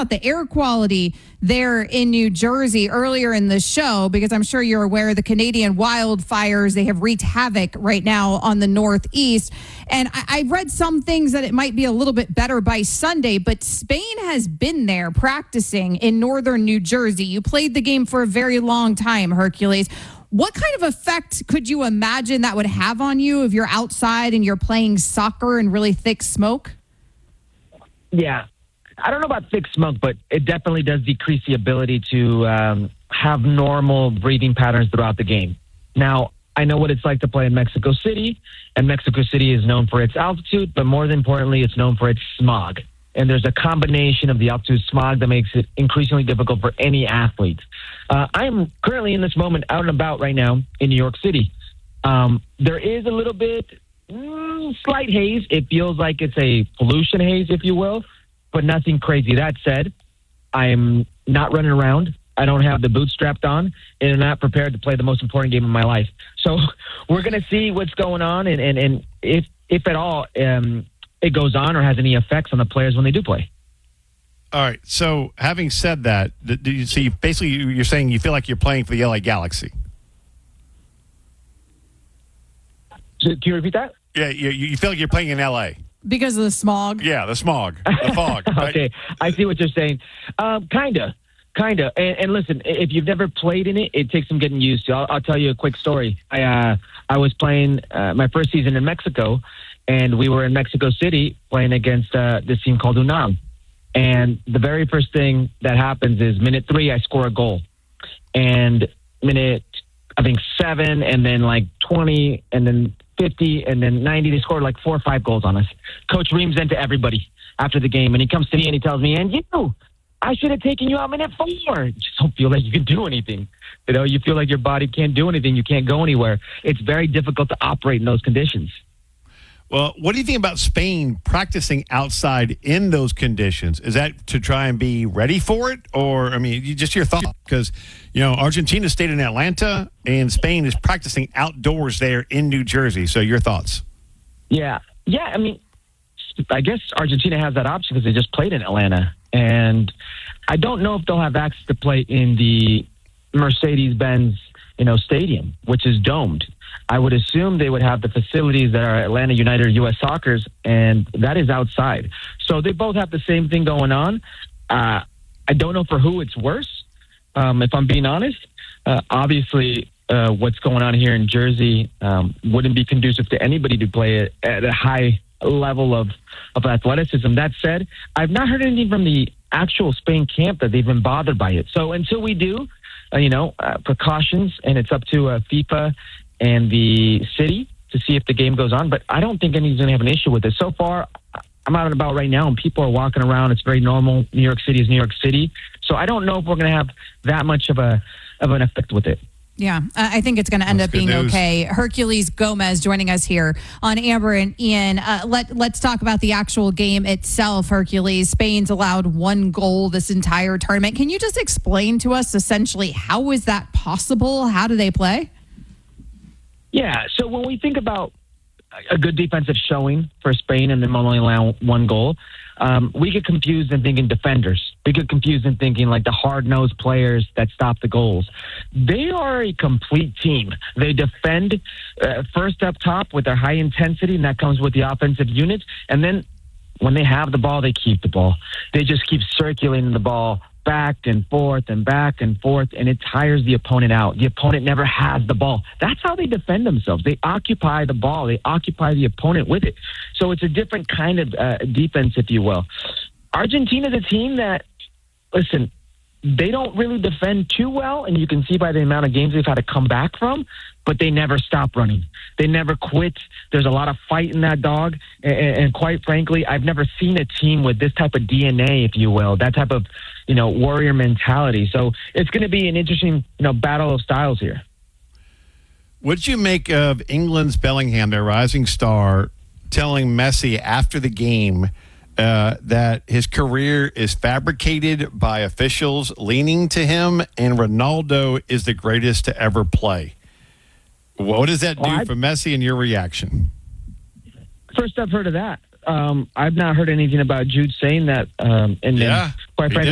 about the air quality there in New Jersey earlier in the show, because I'm sure you're aware the Canadian wildfires, they have wreaked havoc right now on the Northeast. And I read some things that it might be a little bit better by Sunday, but Spain has been there practicing in northern New Jersey. You played the game for a very long time, Herculez. What kind of effect could you imagine that would have on you if you're outside and you're playing soccer in really thick smoke? Yeah. I don't know about thick smoke, but it definitely does decrease the ability to have normal breathing patterns throughout the game. Now, I know what it's like to play in Mexico City, and Mexico City is known for its altitude, but more importantly, it's known for its smog. And there's a combination of the altitude smog that makes it increasingly difficult for any athlete. I am currently in this moment out and about right now in New York City. There is a little bit slight haze. It feels like it's a pollution haze, if you will, but nothing crazy. That said, I'm not running around. I don't have the boots strapped on, and I'm not prepared to play the most important game of my life. So we're going to see what's going on, and if at all it goes on or has any effects on the players when they do play. All right. So having said that, do you see? Basically, you're saying you feel like you're playing for the LA Galaxy. Can you repeat that? Yeah, you feel like you're playing in LA because of the smog. Yeah, the smog, the fog. Right? Okay, I see what you're saying. Kinda. And listen, if you've never played in it, it takes some getting used to. I'll tell you a quick story. I was playing my first season in Mexico, and we were in Mexico City playing against this team called UNAM. And the very first thing that happens is minute 3, I score a goal. And minute, I think 7, and then like 20, and then 50, and then 90, they scored like 4 or 5 goals on us. Coach reams into everybody after the game, and he comes to me and he tells me, and I should have taken you out minute 4. You just don't feel like you can do anything. You feel like your body can't do anything. You can't go anywhere. It's very difficult to operate in those conditions. Well, what do you think about Spain practicing outside in those conditions? Is that to try and be ready for it? Or, I mean, just your thoughts? Because, Argentina stayed in Atlanta, and Spain is practicing outdoors there in New Jersey. So your thoughts? Yeah, I mean, I guess Argentina has that option because they just played in Atlanta. And I don't know if they'll have access to play in the Mercedes-Benz, stadium, which is domed. I would assume they would have the facilities that are Atlanta United or U.S. Soccer's, and that is outside. So they both have the same thing going on. I don't know for who it's worse, if I'm being honest. Obviously, what's going on here in Jersey wouldn't be conducive to anybody to play at a high level of athleticism. That said, I've not heard anything from the actual Spain camp that they've been bothered by it. So until we do, precautions, and it's up to FIFA and the city to see if the game goes on. But I don't think anybody's going to have an issue with it. So far, I'm out and about right now, and people are walking around. It's very normal. New York City is New York City. So I don't know if we're going to have that much of an effect with it. Yeah, I think it's going to end up being okay. Herculez Gomez joining us here on Amber and Ian. Let's talk about the actual game itself, Herculez. Spain's allowed 1 goal this entire tournament. Can you just explain to us essentially how is that possible? How do they play? Yeah, so when we think about a good defensive showing for Spain and them only allow 1 goal, we get confused in thinking defenders. We get confused in thinking like the hard-nosed players that stop the goals. They are a complete team. They defend first up top with their high intensity, and that comes with the offensive units. And then when they have the ball, they keep the ball. They just keep circulating the ball back and forth, and it tires the opponent out. The opponent never has the ball. That's how they defend themselves. They occupy the ball. They occupy the opponent with it. So it's a different kind of defense, if you will. Argentina's a team that, listen, they don't really defend too well, and you can see by the amount of games they've had to come back from, but they never stop running. They never quit. There's a lot of fight in that dog, and quite frankly, I've never seen a team with this type of DNA, if you will, that type of, warrior mentality. So it's going to be an interesting, battle of styles here. What did you make of England's Bellingham, their rising star, telling Messi after the game that his career is fabricated by officials leaning to him, and Ronaldo is the greatest to ever play? What does that do for Messi, and your reaction? First I've heard of that. I've not heard anything about Jude saying that. Quite frankly,